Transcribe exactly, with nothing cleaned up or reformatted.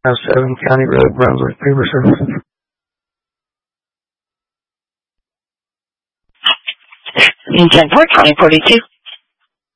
seven County Road, Brunswick, Paper Services. ten four, County forty-two.